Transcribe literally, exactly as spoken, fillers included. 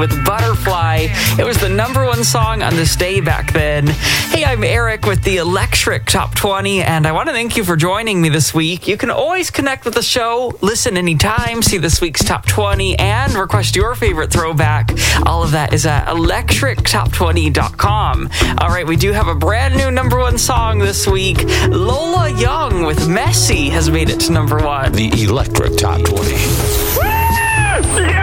with Butterfly. It was the number one song on this day back then. Hey, I'm Eric with the Electric Top twenty, and I want to thank you for joining me this week. You can always connect with the show, listen anytime, see this week's Top twenty, and request your favorite throwback. All of that is at electric top twenty dot com. All right, we do have a brand new number one song this week. Lola Young with Messy has made it to number one. The Electric Top twenty. Woo! Yeah!